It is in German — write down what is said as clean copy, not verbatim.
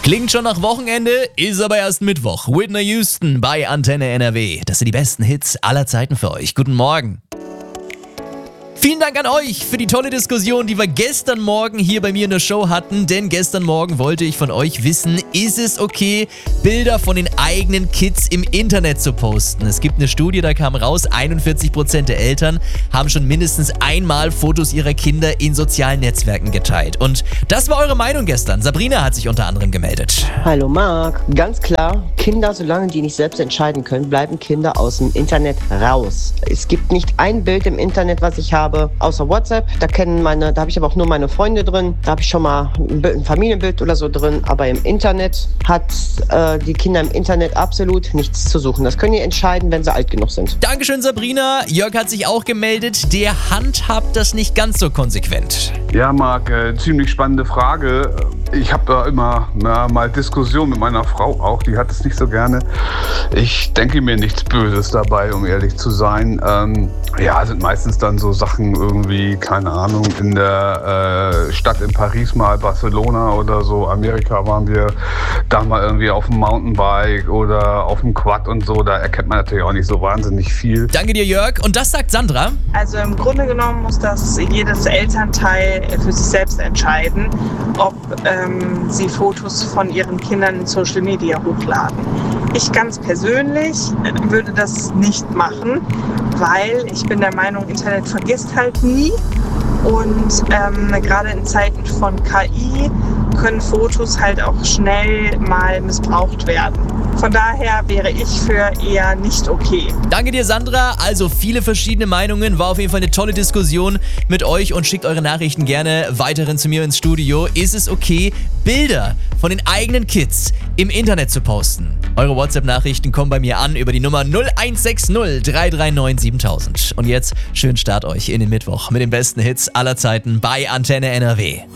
Klingt schon nach Wochenende, ist aber erst Mittwoch. Whitney Houston bei Antenne NRW. Das sind die besten Hits aller Zeiten für euch. Guten Morgen. Vielen Dank an euch für die tolle Diskussion, die wir gestern Morgen hier bei mir in der Show hatten. Denn gestern Morgen wollte ich von euch wissen, ist es okay, Bilder von den eigenen Kids im Internet zu posten? Es gibt eine Studie, da kam raus, 41% der Eltern haben schon mindestens einmal Fotos ihrer Kinder in sozialen Netzwerken geteilt. Und das war eure Meinung gestern. Sabrina hat sich unter anderem gemeldet. Hallo Marc, ganz klar, Kinder, solange die nicht selbst entscheiden können, bleiben Kinder aus dem Internet raus. Es gibt nicht ein Bild im Internet, was ich habe, außer WhatsApp. Da habe ich aber auch nur meine Freunde drin. Da habe ich schon mal ein Familienbild oder so drin. Aber im Internet hat die Kinder im Internet absolut nichts zu suchen. Das können die entscheiden, wenn sie alt genug sind. Dankeschön, Sabrina. Jörg hat sich auch gemeldet. Der handhabt das nicht ganz so konsequent. Ja, Marc, ziemlich spannende Frage. Ich habe da immer mal Diskussionen mit meiner Frau auch. Die hat es nicht so gerne. Ich denke mir nichts Böses dabei, um ehrlich zu sein. Sind meistens dann so Sachen irgendwie, keine Ahnung, in der Stadt in Paris mal, Barcelona oder so. Amerika waren wir da mal irgendwie auf dem Mountainbike oder auf dem Quad und so. Da erkennt man natürlich auch nicht so wahnsinnig viel. Danke dir, Jörg. Und das sagt Sandra. Also im Grunde genommen muss das jedes Elternteil für sich selbst entscheiden, ob sie Fotos von ihren Kindern in Social Media hochladen. Ich ganz persönlich würde das nicht machen, weil ich bin der Meinung, Internet vergisst halt nie. Und gerade in Zeiten von KI können Fotos halt auch schnell mal missbraucht werden. Von daher wäre ich für eher nicht okay. Danke dir, Sandra. Also viele verschiedene Meinungen. War auf jeden Fall eine tolle Diskussion mit euch und schickt eure Nachrichten gerne weiterhin zu mir ins Studio. Ist es okay, Bilder von den eigenen Kids im Internet zu posten? Eure WhatsApp-Nachrichten kommen bei mir an über die Nummer 0160 339 7000. Und jetzt schönen Start euch in den Mittwoch mit den besten Hits aller Zeiten bei Antenne NRW.